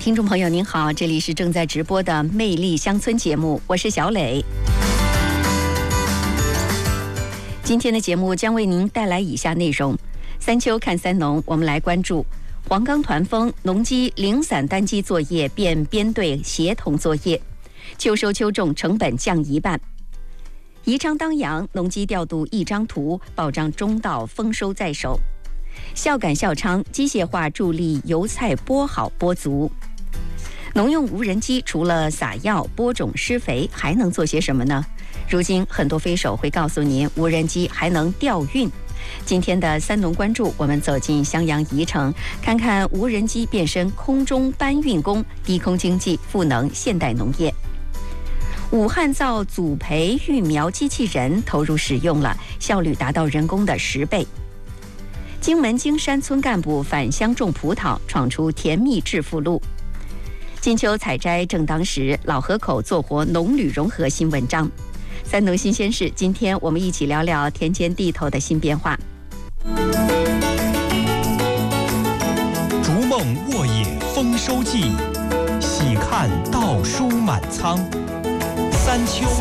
听众朋友您好，这里是正在直播的《魅力乡村》节目，我是小磊。今天的节目将为您带来以下内容：三秋看三农，我们来关注黄冈团风，农机零散单机作业变编队协同作业，秋收秋种成本降1半。宜昌当阳，农机调度一张图，保障中稻丰收在手。孝感孝昌，机械化助力油菜播好播足。农用无人机除了撒药、播种、施肥，还能做些什么呢？如今很多飞手会告诉您，无人机还能调运。今天的三农关注，我们走进襄阳宜城，看看无人机变身空中搬运工，低空经济赋能现代农业。武汉造组培育苗机器人投入使用了，效率达到人工的10倍。荆门荆山村干部返乡种葡萄，闯出甜蜜致富路。金秋采摘正当时，老河口做活农旅融合新文章。三农新鲜事，今天我们一起聊聊田间地头的新变化。 逐梦沃野丰收季，喜看稻蔬满仓。三秋